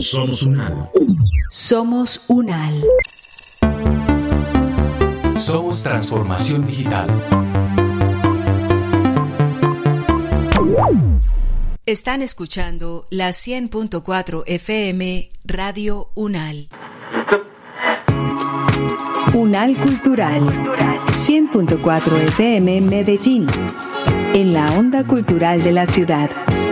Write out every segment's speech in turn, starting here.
Somos UNAL. Somos UNAL. Somos transformación digital. Están escuchando la 100.4 FM Radio UNAL. UNAL Cultural. 100.4 FM Medellín. En la onda cultural de la ciudad.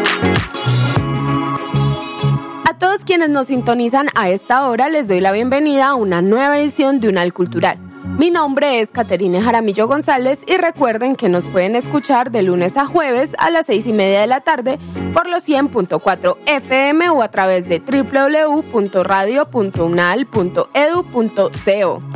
A todos quienes nos sintonizan a esta hora les doy la bienvenida a una nueva edición de UNAL Cultural. Mi nombre es Caterine Jaramillo González y recuerden que nos pueden escuchar de lunes a jueves a las 6:30 de la tarde por los 100.4 FM o a través de www.radio.unal.edu.co.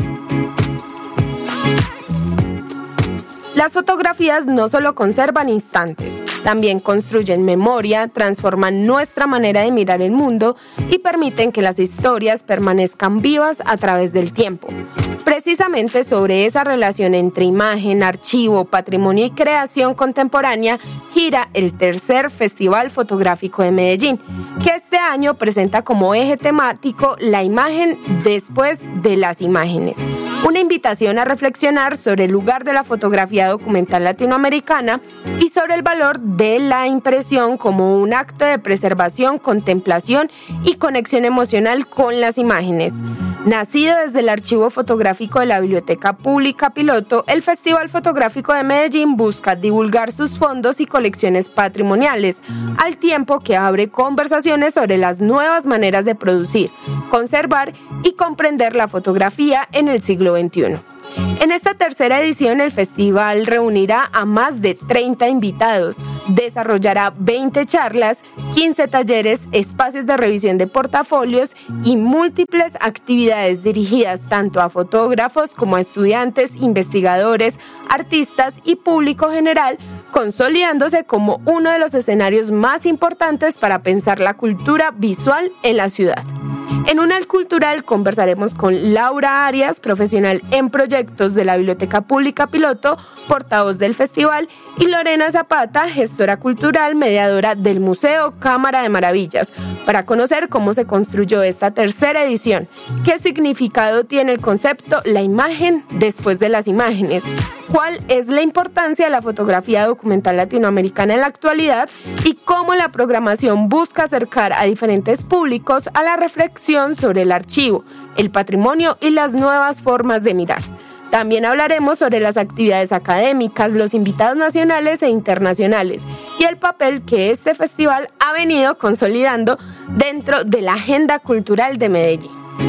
Las fotografías no solo conservan instantes, también construyen memoria, transforman nuestra manera de mirar el mundo y permiten que las historias permanezcan vivas a través del tiempo. Precisamente sobre esa relación entre imagen, archivo, patrimonio y creación contemporánea gira el tercer Festival Fotográfico de Medellín, que este año presenta como eje temático la imagen después de las imágenes. Una invitación a reflexionar sobre el lugar de la fotografía documental latinoamericana y sobre el valor de la impresión como un acto de preservación, contemplación y conexión emocional con las imágenes. Nacido desde el archivo fotográfico de la Biblioteca Pública Piloto, el Festival Fotográfico de Medellín busca divulgar sus fondos y colecciones patrimoniales, al tiempo que abre conversaciones sobre las nuevas maneras de producir, conservar y comprender la fotografía en el siglo XXI. En esta tercera edición, el festival reunirá a más de 30 invitados, desarrollará 20 charlas, 15 talleres, espacios de revisión de portafolios y múltiples actividades dirigidas tanto a fotógrafos como a estudiantes, investigadores, artistas y público general, consolidándose como uno de los escenarios más importantes para pensar la cultura visual en la ciudad. En UNAL Cultural conversaremos con Laura Arias, profesional en proyectos de la Biblioteca Pública Piloto, portavoz del festival, y Lorena Zapata, gestora cultural, mediadora del Museo Cámara de Maravillas, para conocer cómo se construyó esta tercera edición, qué significado tiene el concepto la imagen después de las imágenes, cuál es la importancia de la fotografía documental latinoamericana en la actualidad y cómo la programación busca acercar a diferentes públicos a la reflexión sobre el archivo, el patrimonio y las nuevas formas de mirar. También hablaremos sobre las actividades académicas, los invitados nacionales e internacionales y el papel que este festival ha venido consolidando dentro de la agenda cultural de Medellín.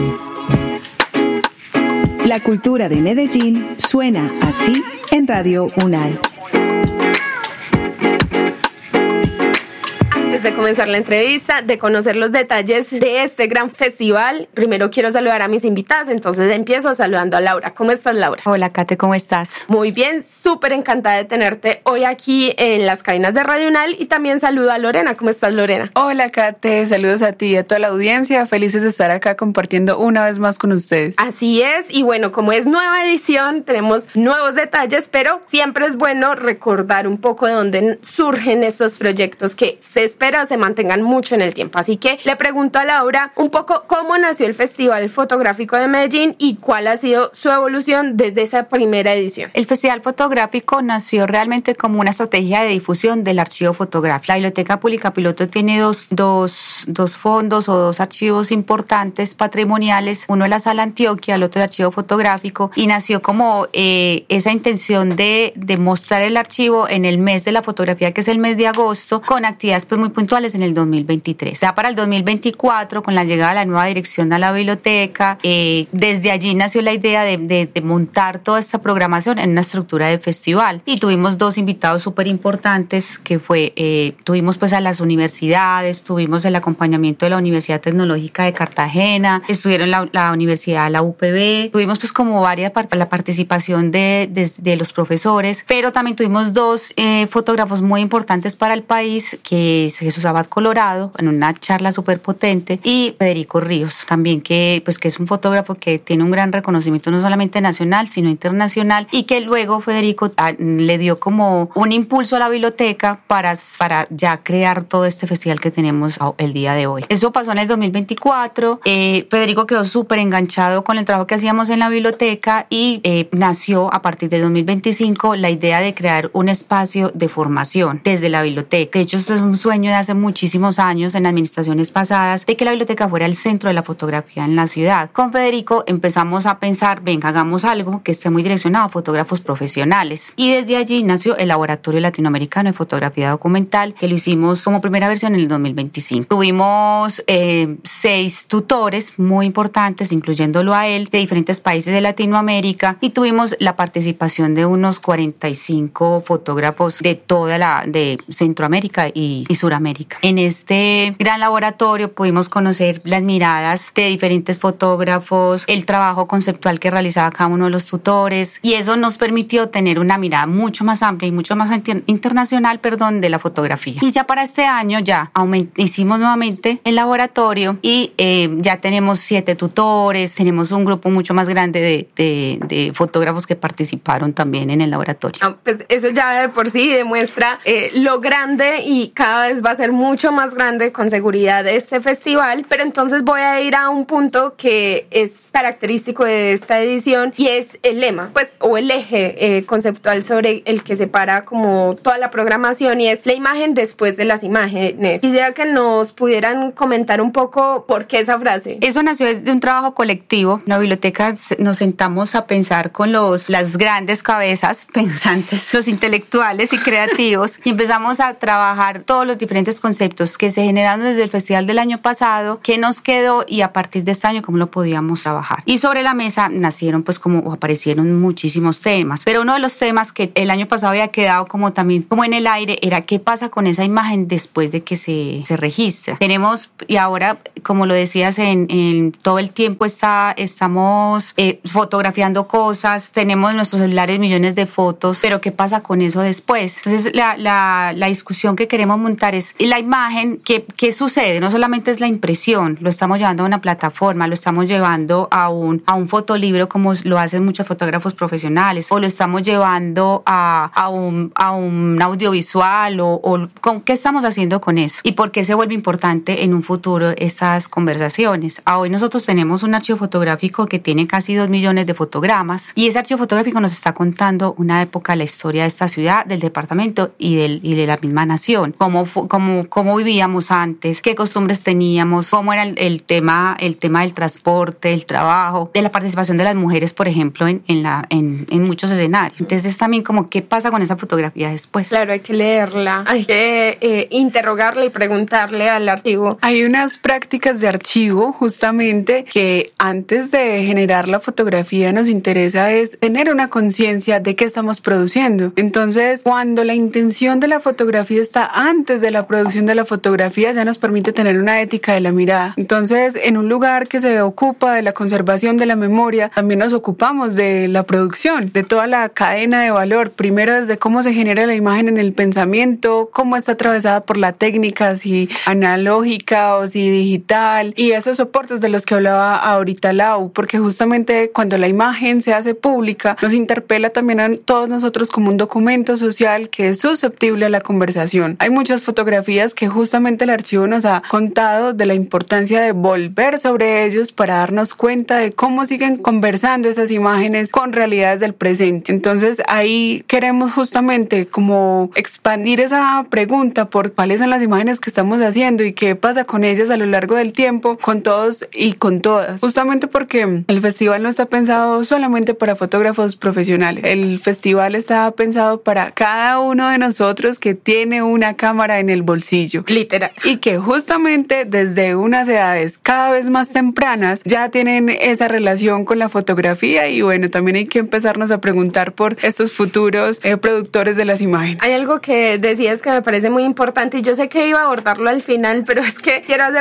La cultura de Medellín suena así en Radio UNAL. Antes de comenzar la entrevista, de conocer los detalles de este gran festival, primero quiero saludar a mis invitadas, entonces empiezo saludando a Laura. ¿Cómo estás, Laura? Hola, Kate, ¿cómo estás? Muy bien, súper encantada de tenerte hoy aquí en las cabinas de Radio UNAL y también saludo a Lorena. ¿Cómo estás, Lorena? Hola, Kate, saludos a ti y a toda la audiencia, felices de estar acá compartiendo una vez más con ustedes. Así es, y bueno, como es nueva edición, tenemos nuevos detalles, pero siempre es bueno recordar un poco de dónde surgen estos proyectos que se espera se mantengan mucho en el tiempo. Así que le pregunto a Laura un poco cómo nació el Festival Fotográfico de Medellín y cuál ha sido su evolución desde esa primera edición. El Festival Fotográfico nació realmente como una estrategia de difusión del archivo fotográfico. La Biblioteca Pública Piloto tiene dos fondos o dos archivos importantes patrimoniales, uno es la Sala Antioquia, el otro el archivo fotográfico, y nació como esa intención de mostrar el archivo en el mes de la fotografía, que es el mes de agosto, con actividades pues muy puntuales en el 2023. Ya para el 2024, con la llegada de la nueva dirección a la biblioteca, desde allí nació la idea de montar toda esta programación en una estructura de festival. Y tuvimos dos invitados súper importantes, que tuvimos pues a las universidades, tuvimos el acompañamiento de la Universidad Tecnológica de Cartagena, estuvieron la Universidad, la UPB, tuvimos pues como varias partes, la participación de los profesores, pero también tuvimos dos fotógrafos muy importantes para el país, que Jesús Abad Colorado, en una charla súper potente, y Federico Ríos, también que es un fotógrafo que tiene un gran reconocimiento no solamente nacional, sino internacional, y que luego Federico le dio como un impulso a la biblioteca para ya crear todo este festival que tenemos el día de hoy. Eso pasó en el 2024. Federico quedó súper enganchado con el trabajo que hacíamos en la biblioteca y nació a partir del 2025 la idea de crear un espacio de formación desde la biblioteca. De hecho, esto es un sueño de hace muchísimos años en administraciones pasadas, de que la biblioteca fuera el centro de la fotografía en la ciudad. Con Federico empezamos a pensar, venga, hagamos algo que esté muy direccionado a fotógrafos profesionales. Y desde allí nació el Laboratorio Latinoamericano de Fotografía Documental, que lo hicimos como primera versión en el 2025. Tuvimos 6 tutores muy importantes, incluyéndolo a él, de diferentes países de Latinoamérica, y tuvimos la participación de unos 45 fotógrafos de de Centroamérica y Suramérica. En este gran laboratorio pudimos conocer las miradas de diferentes fotógrafos, el trabajo conceptual que realizaba cada uno de los tutores, y eso nos permitió tener una mirada mucho más amplia y mucho más internacional, de la fotografía. Y ya para este año hicimos nuevamente el laboratorio y ya tenemos 7 tutores, tenemos un grupo mucho más grande de fotógrafos que participaron también en el laboratorio. Pues eso ya de por sí demuestra lo grande, y cada vez va a ser mucho más grande con seguridad este festival. Pero entonces voy a ir a un punto que es característico de esta edición, y es el lema, o el eje conceptual sobre el que separa como toda la programación, y es la imagen después de las imágenes. Quisiera que nos pudieran comentar un poco por qué esa frase. Eso nació de un trabajo colectivo. En la biblioteca nos sentamos a pensar con las grandes cabezas pensantes, los intelectuales y creativos, y empezamos a trabajar todos los diferentes conceptos que se generaron desde el festival del año pasado, qué nos quedó, y a partir de este año cómo lo podíamos trabajar. Y sobre la mesa aparecieron muchísimos temas, pero uno de los temas que el año pasado había quedado como en el aire era qué pasa con esa imagen después de que se registra. Tenemos, y ahora, como lo decías, en todo el tiempo estamos fotografiando cosas, tenemos en nuestros celulares millones de fotos, pero ¿qué pasa con eso después? Entonces la discusión que queremos montar es la imagen, ¿qué sucede? No solamente es la impresión, lo estamos llevando a una plataforma, lo estamos llevando a un fotolibro como lo hacen muchos fotógrafos profesionales, o lo estamos llevando a un audiovisual, o ¿qué estamos haciendo con eso? ¿Y por qué se vuelve importante en un futuro estas conversaciones? Hoy nosotros tenemos un archivo fotográfico que tiene casi 2 millones de fotogramas, y ese archivo fotográfico nos está contando una época de la historia de esta ciudad, del departamento y de la misma nación. Cómo vivíamos antes, qué costumbres teníamos, cómo era el tema del transporte, el trabajo, de la participación de las mujeres, por ejemplo, en muchos escenarios. Entonces es también como qué pasa con esa fotografía después. Claro, hay que leerla, hay que interrogarle y preguntarle al archivo. Hay unas prácticas de archivo justamente que antes de generar la fotografía nos interesa es tener una conciencia de qué estamos produciendo. Entonces, cuando la intención de la fotografía está antes de la producción de la fotografía, ya nos permite tener una ética de la mirada. Entonces, en un lugar que se ocupa de la conservación de la memoria, también nos ocupamos de la producción, de toda la cadena de valor. Primero, desde cómo se genera la imagen en el pensamiento, cómo está atravesada por la técnica, si analógica o si digital, y esos soportes de los que hablaba ahorita Lau, porque justamente cuando la imagen se hace pública, nos interpela también a todos nosotros como un documento social que es susceptible a la conversación. Hay muchas fotografías que justamente el archivo nos ha contado de la importancia de volver sobre ellos para darnos cuenta de cómo siguen conversando esas imágenes con realidades del presente. Entonces ahí queremos justamente como expandir esa pregunta por cuáles son las imágenes que estamos haciendo y qué pasa con ellas a lo largo del tiempo, con todos y con todas. Justamente porque el festival no está pensado solamente para fotógrafos profesionales. El festival está pensado para cada uno de nosotros que tiene una cámara en el bolsillo. Literal. Y que justamente desde unas edades cada vez más tempranas ya tienen esa relación con la fotografía, y bueno, también hay que empezarnos a preguntar por estos futuros productores de las imágenes. Hay algo que decías que me parece muy importante, y yo sé que iba a abordarlo al final, pero es que quiero hacerlo de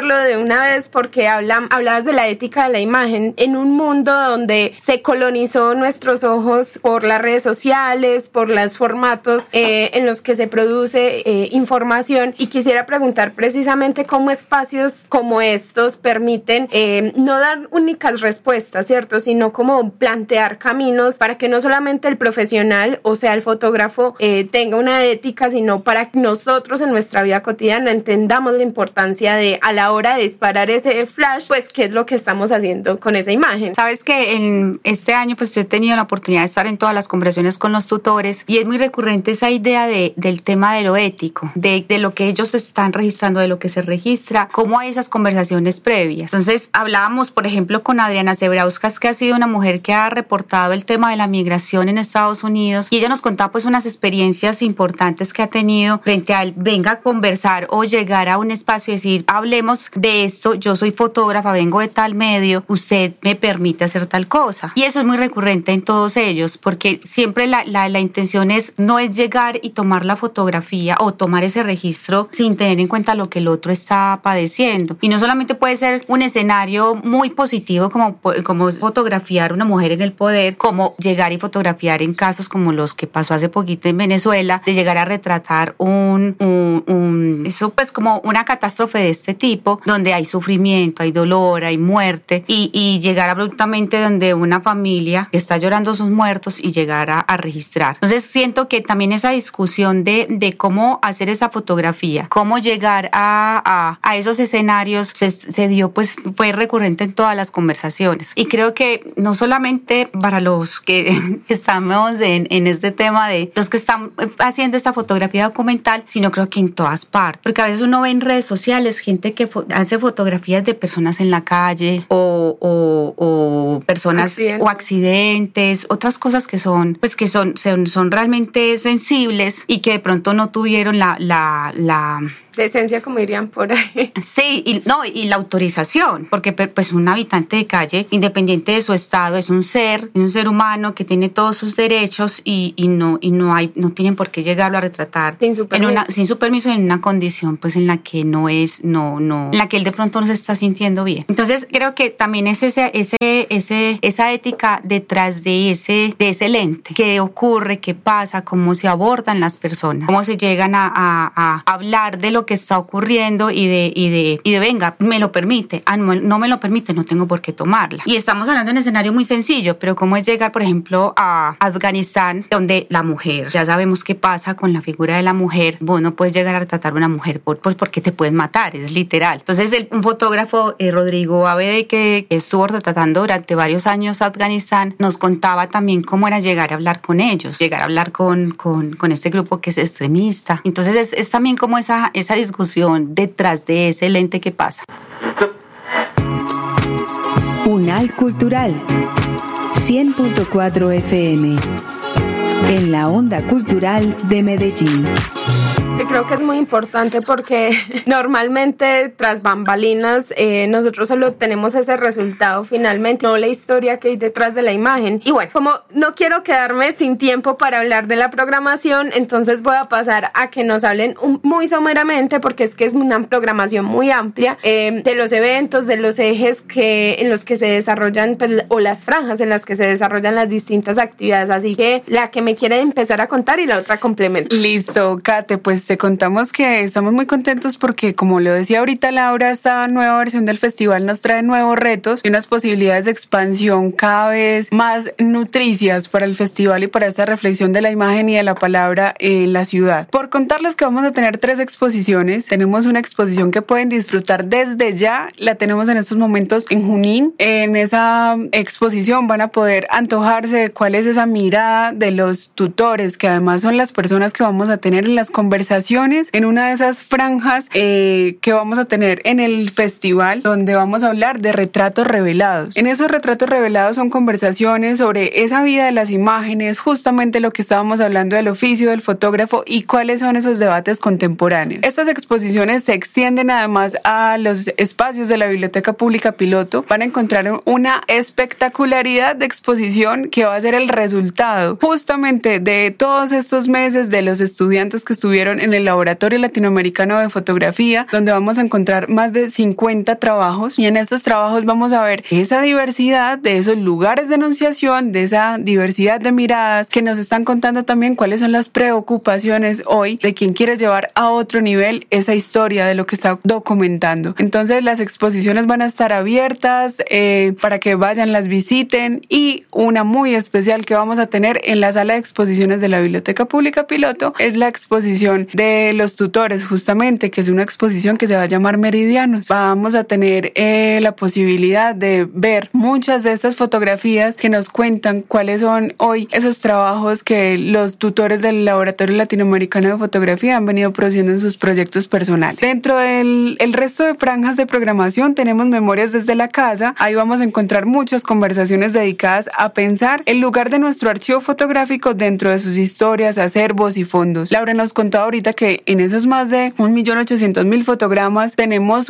una vez porque hablabas de la ética de la imagen en un mundo donde se colonizó nuestros ojos por las redes sociales, por los formatos en los que se produce información, y quisiera preguntar precisamente cómo espacios como estos permiten no dar únicas respuestas, ¿cierto? Sino como plantear caminos para que no solamente el profesional, o sea, el fotógrafo, tenga una ética, sino para que nosotros en nuestra vida cotidiana entendamos la importancia de, a la hora de disparar ese flash, pues qué es lo que estamos haciendo con esa imagen. Sabes que en este año pues yo he tenido la oportunidad de estar en todas las conversaciones con los tutores, y es muy recurrente esa idea del tema de lo ético, de lo que ellos están registrando, de lo que se registra, cómo hay esas conversaciones previas. Entonces hablábamos, por ejemplo, con Adriana Zebrauskas, que ha sido una mujer que ha reportado el tema de la migración en Estados Unidos, y ella nos contaba pues unas experiencias importantes que ha tenido frente al venga a conversar o llegar a un espacio y decir, hablemos de esto, yo soy fotógrafa, vengo de tal medio, usted me permite hacer tal cosa. Y eso es muy recurrente en todos ellos, porque siempre la intención no es llegar y tomar la fotografía o tomar ese registro sin tener en cuenta lo que el otro está padeciendo. Y no solamente puede ser un escenario muy positivo como fotografiar una mujer en el poder, como llegar y fotografiar en casos como los que pasó hace poquito en Venezuela, de llegar a retratar eso pues como una catástrofe de este tipo, donde hay sufrimiento, hay dolor, hay muerte, y llegar abruptamente donde una familia está llorando sus muertos y llegar a registrar. Entonces siento que también esa discusión de cómo hacer esa fotografía, cómo llegar a esos escenarios se dio, pues fue recurrente en todas las conversaciones. Y creo que no solamente para los que estamos en este tema de los que están haciendo esta fotografía documental, sino creo que en todas partes, porque a veces uno ve en redes sociales gente que hace fotografías de personas en la calle o personas o accidentes, otras cosas que son realmente sensibles y que de pronto no tuvieron la decencia, como dirían por ahí. Sí, y la autorización, porque pues un habitante de calle, independiente de su estado, es un ser humano que tiene todos sus derechos y no tienen por qué llegarlo a retratar sin su permiso en una condición pues en la que en la que él de pronto no se está sintiendo bien. Entonces creo que también es esa ética detrás de ese lente, qué ocurre, qué pasa, cómo se abordan las personas, cómo se llegan a hablar de lo que está ocurriendo y de venga, me lo permite, no me lo permite, no tengo por qué tomarla. Y estamos hablando de un escenario muy sencillo, pero cómo es llegar, por ejemplo, a Afganistán, donde la mujer, ya sabemos qué pasa con la figura de la mujer, vos no puedes llegar a retratar a una mujer porque te pueden matar, es literal. Entonces un fotógrafo, Rodrigo Abede, que estuvo retratando durante varios años a Afganistán, nos contaba también cómo era llegar a hablar con ellos, llegar a hablar con este grupo que es extremista. Entonces es también como esa discusión detrás de ese lente que pasa. Unal Cultural 100.4 FM en la onda cultural de Medellín. Creo que es muy importante porque normalmente tras bambalinas nosotros solo tenemos ese resultado finalmente, no la historia que hay detrás de la imagen. Y bueno, como no quiero quedarme sin tiempo para hablar de la programación, entonces voy a pasar a que nos hablen muy someramente, porque es que es una programación muy amplia, de los eventos, de los ejes en los que se desarrollan, pues, o las franjas en las que se desarrollan las distintas actividades. Así que la que me quiere empezar a contar y la otra complementa. Listo, Kate, pues te contamos que estamos muy contentos porque, como lo decía ahorita Laura, esta nueva versión del festival nos trae nuevos retos y unas posibilidades de expansión cada vez más nutricias para el festival y para esta reflexión de la imagen y de la palabra en la ciudad. Por contarles que vamos a tener 3 exposiciones. Tenemos una exposición que pueden disfrutar desde ya, la tenemos en estos momentos en Junín. En esa exposición van a poder antojarse de cuál es esa mirada de los tutores, que además son las personas que vamos a tener en las conversaciones en una de esas franjas que vamos a tener en el festival, donde vamos a hablar de retratos revelados. En esos retratos revelados son conversaciones sobre esa vida de las imágenes, justamente lo que estábamos hablando del oficio del fotógrafo y cuáles son esos debates contemporáneos. Estas exposiciones se extienden además a los espacios de la Biblioteca Pública Piloto. Van a encontrar una espectacularidad de exposición que va a ser el resultado justamente de todos estos meses de los estudiantes que estuvieron en el el Laboratorio Latinoamericano de Fotografía, donde vamos a encontrar más de 50 trabajos, y en estos trabajos vamos a ver esa diversidad de esos lugares de enunciación, de esa diversidad de miradas que nos están contando también cuáles son las preocupaciones hoy de quien quiere llevar a otro nivel esa historia de lo que está documentando. Entonces las exposiciones van a estar abiertas para que vayan, las visiten, y una muy especial que vamos a tener en la sala de exposiciones de la Biblioteca Pública Piloto es la exposición de los tutores, justamente, que es una exposición que se va a llamar Meridianos. Vamos a tener la posibilidad de ver muchas de estas fotografías que nos cuentan cuáles son hoy esos trabajos que los tutores del Laboratorio Latinoamericano de Fotografía han venido produciendo en sus proyectos personales. Dentro del resto de franjas de programación tenemos Memorias desde la Casa. Ahí vamos a encontrar muchas conversaciones dedicadas a pensar el lugar de nuestro archivo fotográfico dentro de sus historias, acervos y fondos. Laura nos contaba ahorita que en esos más de 1.800.000 fotogramas tenemos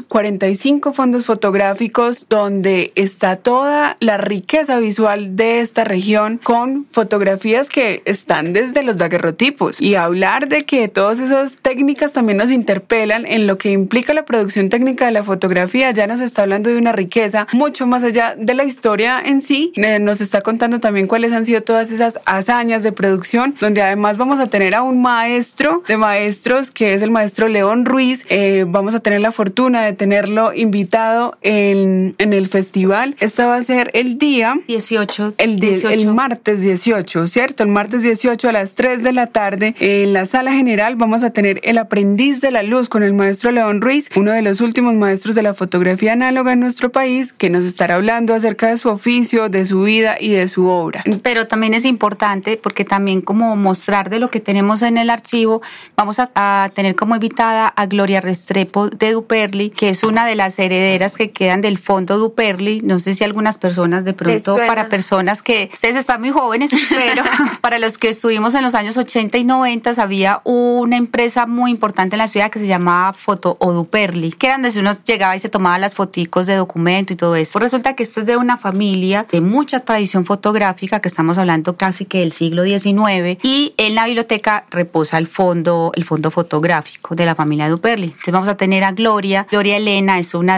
45 fondos fotográficos donde está toda la riqueza visual de esta región, con fotografías que están desde los daguerrotipos, y hablar de que todas esas técnicas también nos interpelan en lo que implica la producción técnica de la fotografía. Ya nos está hablando de una riqueza mucho más allá de la historia en sí. Nos está contando también cuáles han sido todas esas hazañas de producción, donde además vamos a tener a un maestro de maestros que es el maestro León Ruiz. Vamos a tener la fortuna de tenerlo invitado en el festival. Esta va a ser el día 18. El martes 18, ¿cierto? El martes 18 a las 3 de la tarde en la sala general vamos a tener El aprendiz de la luz con el maestro León Ruiz, uno de los últimos maestros de la fotografía análoga en nuestro país, que nos estará hablando acerca de su oficio, de su vida y de su obra. Pero también es importante porque también como mostrar de lo que tenemos en el archivo, vamos a tener como invitada a Gloria Restrepo de Duperli, que es una de las herederas que quedan del Fondo Duperli. No sé si algunas personas de pronto, para personas que ustedes están muy jóvenes, pero para los que estuvimos en los años 80 y 90 había una empresa muy importante en la ciudad que se llamaba Foto o Duperli, que eran donde uno llegaba y se tomaba las foticos de documento y todo eso. Pues resulta que esto es de una familia de mucha tradición fotográfica, que estamos hablando casi que del siglo XIX, y en la biblioteca reposa el fondo fotográfico de la familia Duperli. Entonces vamos a tener a Gloria Elena, es una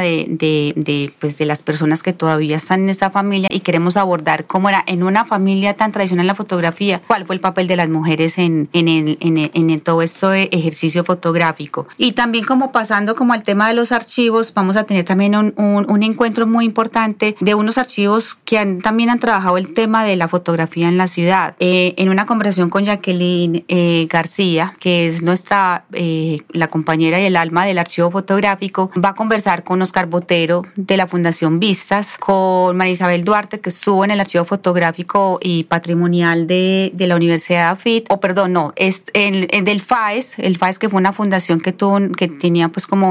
de las personas que todavía están en esta familia, y queremos abordar cómo era en una familia tan tradicional en la fotografía, cuál fue el papel de las mujeres en todo este ejercicio fotográfico. Y también como pasando como al tema de los archivos, vamos a tener también un encuentro muy importante de unos archivos que también han trabajado el tema de la fotografía en la ciudad. En una conversación con Jacqueline García, que es la compañera y el alma del archivo fotográfico, va a conversar con Oscar Botero de la Fundación Vistas, con María Isabel Duarte, que estuvo en el archivo fotográfico y patrimonial de la Universidad de AFIT, es del FAES, el FAES, que fue una fundación que tenía pues como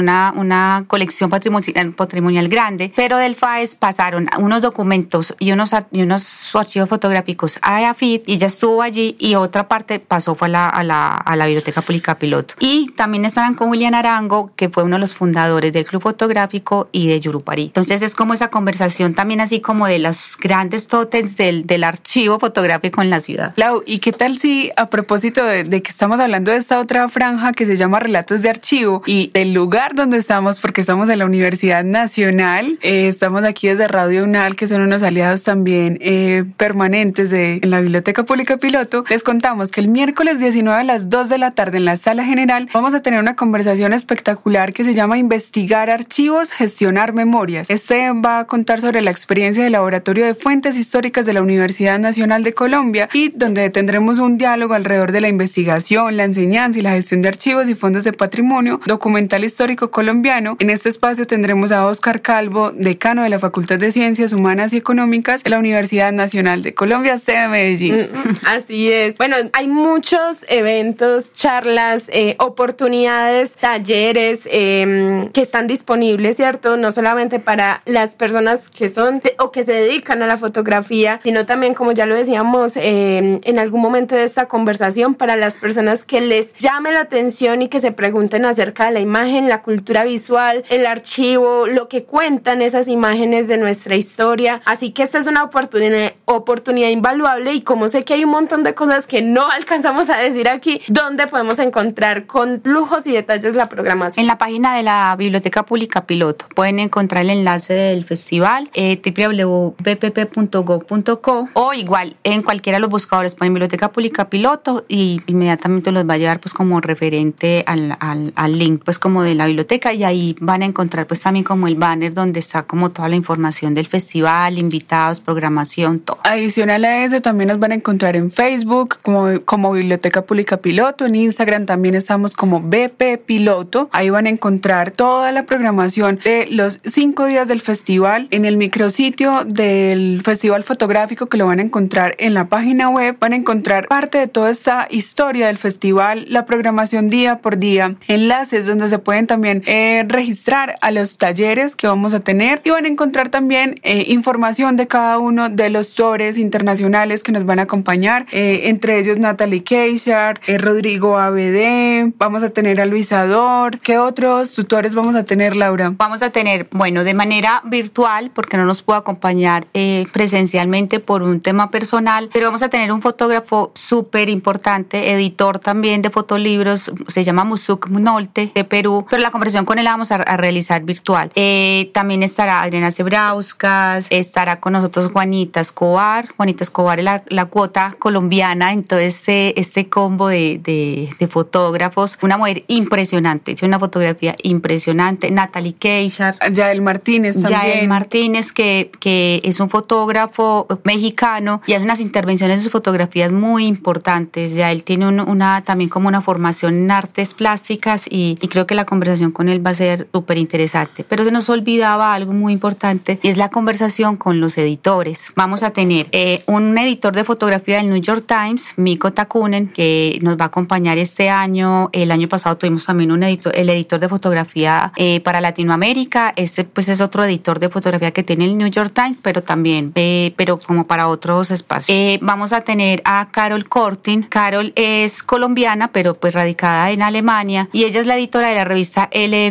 una colección patrimonial grande, pero del FAES pasaron unos documentos y unos archivos fotográficos a AFIT, y ya estuvo allí, y otra parte pasó fue a la Biblioteca Pública Piloto. Y también estaban con William Arango, que fue uno de los fundadores del Club Fotográfico y de Yurupari. Entonces es como esa conversación también así como de los grandes tótems del archivo fotográfico en la ciudad. Lau, ¿y qué tal si a propósito de que estamos hablando de esta otra franja que se llama Relatos de Archivo y del lugar donde estamos, porque estamos en la Universidad Nacional, estamos aquí desde Radio UNAL, que son unos aliados también permanentes en la Biblioteca Pública Piloto, les contamos que el miércoles 19 a las 2 de la tarde en la sala general vamos a tener una conversación espectacular que se llama Investigar archivos, gestionar memorias. Va a contar sobre la experiencia del Laboratorio de Fuentes Históricas de la Universidad Nacional de Colombia, y donde tendremos un diálogo alrededor de la investigación, la enseñanza y la gestión de archivos y fondos de patrimonio documental histórico colombiano. En este espacio tendremos a Óscar Calvo, decano de la Facultad de Ciencias Humanas y Económicas de la Universidad Nacional de Colombia, sede de Medellín. Así es. Bueno, hay muchos eventos, charlas, oportunidades, talleres que están disponibles, ¿cierto? No solamente para las personas que son o que se dedican a la fotografía, sino también, como ya lo decíamos en algún momento de esta conversación, para las personas que les llame la atención y que se pregunten acerca de la imagen, la cultura visual, el archivo, lo que cuentan esas imágenes de nuestra historia. Así que esta es una oportunidad invaluable, y como sé que hay un montón de cosas que no alcanzamos a decir aquí, ¿dónde podemos podemos encontrar con lujos y detalles la programación? En la página de la Biblioteca Pública Piloto pueden encontrar el enlace del festival, www.bpp.gov.co, o igual en cualquiera de los buscadores ponen Biblioteca Pública Piloto y inmediatamente los va a llevar pues como referente al link pues como de la biblioteca, y ahí van a encontrar pues también como el banner donde está como toda la información del festival, invitados, programación, todo. Adicional a eso también nos van a encontrar en Facebook como Biblioteca Pública Piloto, en Instagram también estamos como BP Piloto, ahí van a encontrar toda la programación de los 5 días del festival, en el micrositio del Festival Fotográfico que lo van a encontrar en la página web, van a encontrar parte de toda esta historia del festival, la programación día por día, enlaces donde se pueden también registrar a los talleres que vamos a tener, y van a encontrar también información de cada uno de los tutores internacionales que nos van a acompañar, entre ellos Natalie Keishar, Rodrigo ABD, vamos a tener a Luis Ador. ¿Qué otros tutores vamos a tener, Laura? Vamos a tener, bueno, de manera virtual, porque no nos puedo acompañar presencialmente por un tema personal, pero vamos a tener un fotógrafo súper importante, editor también de fotolibros, se llama Musuk Nolte, de Perú, pero la conversación con él la vamos a realizar virtual. También estará Adriana Zebrauskas, estará con nosotros Juanita Escobar es la cuota colombiana en todo este combo de fotógrafos, una mujer impresionante, tiene una fotografía impresionante, Natalie Keishar, Yael Martínez también. Yael Martínez, que es un fotógrafo mexicano y hace unas intervenciones en sus fotografías muy importantes. Yael tiene también como una formación en artes plásticas y creo que la conversación con él va a ser súper interesante. Pero se nos olvidaba algo muy importante y es la conversación con los editores. Vamos a tener un editor de fotografía del New York Times, Mikko Takunen, que nos va a acompañar este año. El año pasado tuvimos también el editor de fotografía para Latinoamérica. Este pues es otro editor de fotografía que tiene el New York Times, pero también, pero como para otros espacios. Vamos a tener a Carol Kortin. Carol es colombiana, pero pues radicada en Alemania, y ella es la editora de la revista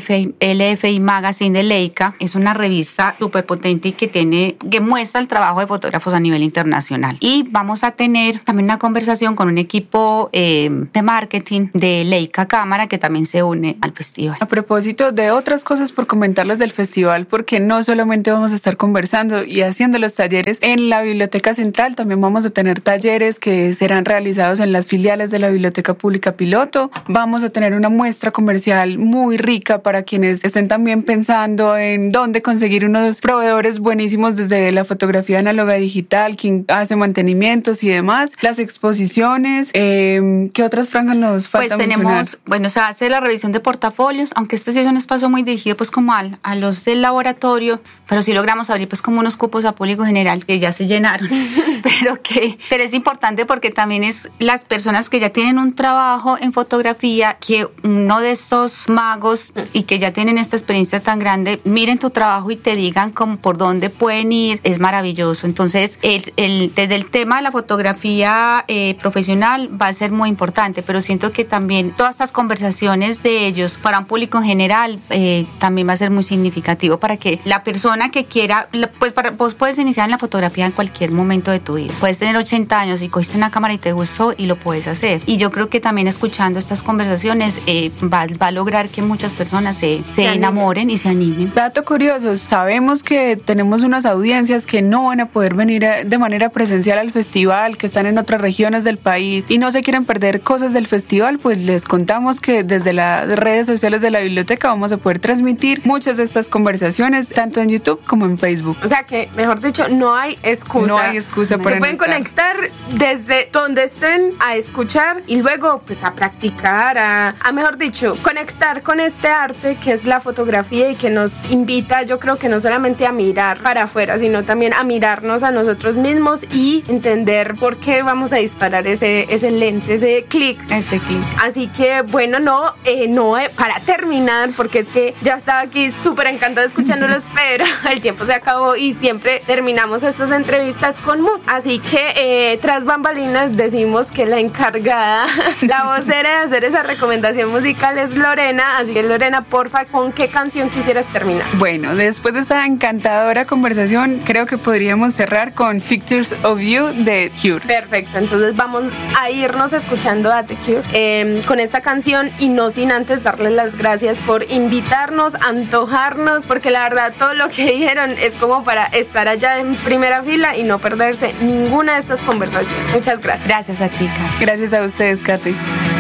LFI Magazine de Leica. Es una revista súper potente y que muestra el trabajo de fotógrafos a nivel internacional. Y vamos a tener también una conversación con un equipo de marketing de Leica Cámara que también se une al festival. A propósito de otras cosas por comentarles del festival, porque no solamente vamos a estar conversando y haciendo los talleres en la Biblioteca Central, también vamos a tener talleres que serán realizados en las filiales de la Biblioteca Pública Piloto. Vamos a tener una muestra comercial muy rica para quienes estén también pensando en dónde conseguir unos proveedores buenísimos desde la fotografía análoga digital, quien hace mantenimientos y demás, las exposiciones. ¿Qué otras franjas nos falta mencionar? Se hace la revisión de portafolios, aunque este sí es un espacio muy dirigido pues como a los del laboratorio, pero sí logramos abrir pues como unos cupos a público general que ya se llenaron, pero es importante porque también es las personas que ya tienen un trabajo en fotografía, que uno de estos magos y que ya tienen esta experiencia tan grande, miren tu trabajo y te digan como por dónde pueden ir, es maravilloso. Entonces, desde el tema de la fotografía profesional va a ser muy importante, pero siento que también todas estas conversaciones de ellos para un público en general también va a ser muy significativo para que la persona que quiera, pues vos puedes iniciar en la fotografía en cualquier momento de tu vida. Puedes tener 80 años y cogiste una cámara y te gustó y lo puedes hacer. Y yo creo que también escuchando estas conversaciones va a lograr que muchas personas se enamoren y se animen. Dato curioso, sabemos que tenemos unas audiencias que no van a poder venir de manera presencial al festival, que están en otras regiones del país y no se quieren perder cosas del festival, pues les contamos que desde las redes sociales de la biblioteca vamos a poder transmitir muchas de estas conversaciones, tanto en YouTube como en Facebook. O sea que, mejor dicho, no hay excusa. No hay excusa para se pueden conectar desde donde estén a escuchar y luego pues a practicar, a mejor dicho, conectar con este arte que es la fotografía y que nos invita, yo creo que no solamente a mirar para afuera, sino también a mirarnos a nosotros mismos y entender por qué vamos a disparar ese lente, ese clic. Así que bueno, para terminar, porque es que ya estaba aquí súper encantada escuchándolos, pero el tiempo se acabó y siempre terminamos estas entrevistas con música. Así que tras bambalinas decimos que la encargada, la vocera de hacer esa recomendación musical es Lorena. Así que Lorena, porfa, ¿con qué canción quisieras terminar? Bueno, después de esta encantadora conversación, creo que podríamos cerrar con Pictures of You de Cure. Perfecto, entonces vamos a irnos escuchando a The Cure. ir con esta canción, y no sin antes darles las gracias por invitarnos, antojarnos, porque la verdad todo lo que dijeron es como para estar allá en primera fila y no perderse ninguna de estas conversaciones. Muchas gracias. Gracias a ti, Kate. Gracias a ustedes, Kate.